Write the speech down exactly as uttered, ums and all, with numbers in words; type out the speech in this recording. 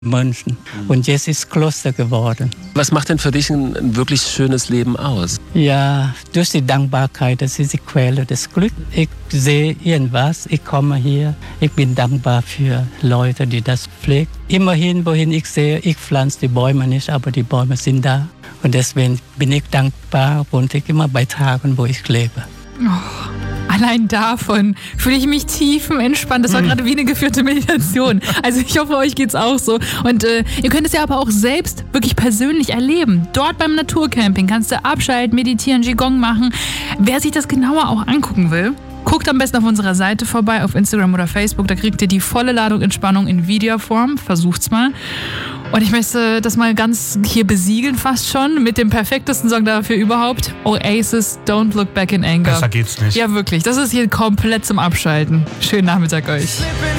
München. Und jetzt ist Kloster geworden. Was macht denn für dich ein, ein wirklich schönes Leben aus? Ja, durch die Dankbarkeit, das ist die Quelle des Glücks. Ich sehe irgendwas, ich komme hier, ich bin dankbar für Leute, die das pflegen. Immerhin, wohin ich sehe, ich pflanze die Bäume nicht, aber die Bäume sind da. Und deswegen bin ich dankbar und ich immer bei Tagen, wo ich lebe. Oh. Allein davon fühle ich mich tiefenentspannt. Das war gerade wie eine geführte Meditation. Also ich hoffe, euch geht's auch so. Und äh, ihr könnt es ja aber auch selbst wirklich persönlich erleben. Dort beim Naturcamping kannst du abschalten, meditieren, Qigong machen. Wer sich das genauer auch angucken will, guckt am besten auf unserer Seite vorbei, auf Instagram oder Facebook. Da kriegt ihr die volle Ladung Entspannung in Videoform. Versucht's mal. Und ich möchte das mal ganz hier besiegeln fast schon mit dem perfektesten Song dafür überhaupt. Oasis, Don't Look Back in Anger. Besser geht's nicht. Ja, wirklich. Das ist hier komplett zum Abschalten. Schönen Nachmittag euch.